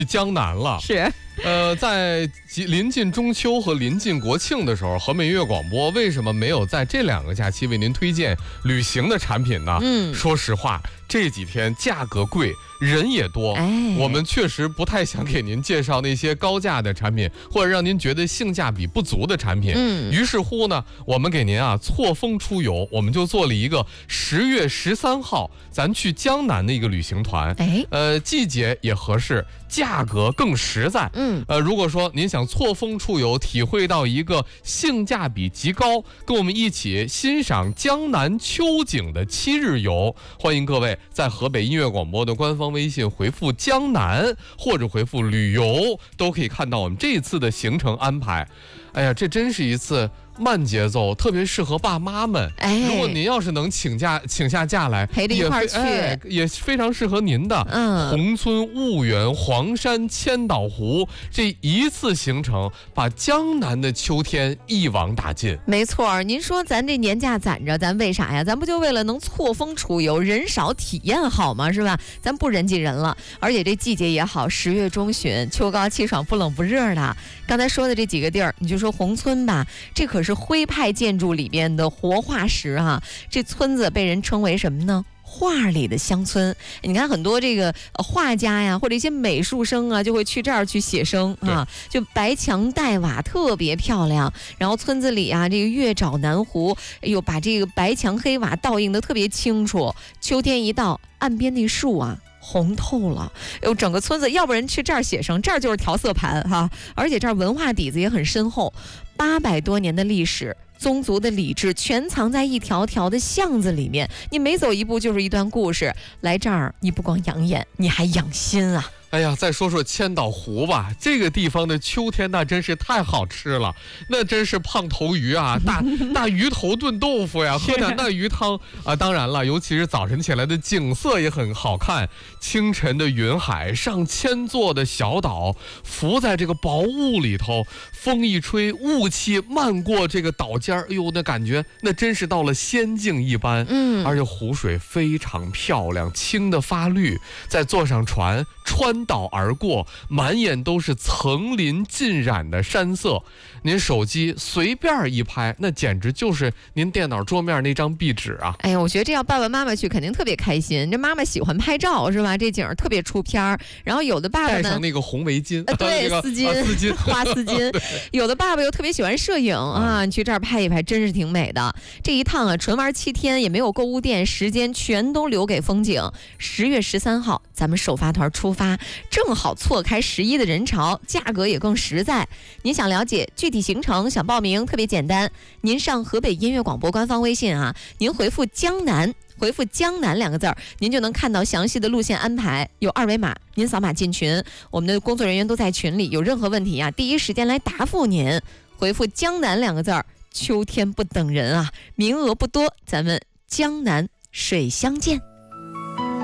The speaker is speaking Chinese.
江南了。 是。 在临近中秋和临近国庆的时候，河北音乐广播为什么没有在这2个假期为您推荐旅行的产品呢？说实话，这几天价格贵，人也多，我们确实不太想给您介绍那些高价的产品，或者让您觉得性价比不足的产品。于是乎呢，我们给您错峰出游，我们就做了一个10月13号咱去江南的一个旅行团。季节也合适，价格更实在。如果说您想错峰出游，体会到一个性价比极高，跟我们一起欣赏江南秋景的7日游，欢迎各位在河北音乐广播的官方微信回复江南或者回复旅游，都可以看到我们这一次的行程安排。哎呀，这真是一次慢节奏，特别适合爸妈们。如果您要是能请下假来陪着一块去， 也非常适合您的。宏村、婺源、黄山、千岛湖这一次行程，把江南的秋天一网打尽。 没错，您说咱这年假攒着，咱为啥呀？咱不就为了能错峰出游，人少体验好吗？是吧？咱不人挤人了，而且这季节也好，10月中旬，秋高气爽，不冷不热的。刚才说的这几个地儿，你就说宏村吧，这可是徽派建筑里边的活化石啊！这村子被人称为什么呢？画里的乡村。你看很多这个画家呀，或者一些美术生啊，就会去这儿去写生啊，就白墙黛瓦，特别漂亮。然后村子里啊，这个月照南湖，哎呦，把这个白墙黑瓦倒映得特别清楚。秋天一到，岸边那树啊红透了，整个村子要不然去这儿写生，这儿就是调色盘哈，而且这儿文化底子也很深厚，800多年的历史，宗族的礼制全藏在一条条的巷子里面，你每走一步就是一段故事。来这儿你不光养眼，你还养心啊。 哎呀，再说说千岛湖吧，这个地方的秋天那真是太好吃了，那真是胖头鱼啊，大鱼头炖豆腐呀，喝点那鱼汤啊。当然了，尤其是早晨起来的景色也很好看，清晨的云海，上千座的小岛，浮在这个薄雾里头，风一吹，雾气漫过这个岛尖儿，哎呦，那感觉那真是到了仙境一般。而且湖水非常漂亮，清得发绿，再坐上船穿岛而过，满眼都是层林尽染的山色。您手机随便一拍，那简直就是您电脑桌面那张壁纸啊！ 哎呀，我觉得这要爸爸妈妈去肯定特别开心。这妈妈喜欢拍照是吧？这景特别出片儿。然后有的爸爸呢， 戴上那个红围巾， 对，丝巾，花丝巾。有的爸爸又特别喜欢摄影啊，你去这儿拍一拍，真是挺美的。这一趟啊，纯玩7天，也没有购物店，时间全都留给风景。10月13号，咱们首发团出发，正好错开11的人潮，价格也更实在。您想了解具体行程，想报名特别简单，您上河北音乐广播官方微信啊，您回复江南，回复江南2个字，您就能看到详细的路线安排，有2维码，您扫码进群，我们的工作人员都在群里，有任何问题啊，第一时间来答复您。回复江南2个字，秋天不等人啊，名额不多，咱们江南水乡见。